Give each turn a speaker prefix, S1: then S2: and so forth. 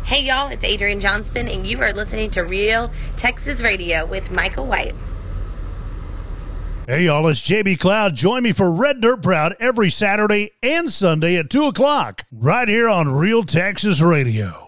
S1: Hey y'all, it's Adrian Johnston, and you are listening to Real Texas Radio with Michael White.
S2: Hey y'all, it's JB Cloud. Join me for Red Dirt Proud every Saturday and Sunday at 2 o'clock, right here on Real Texas Radio.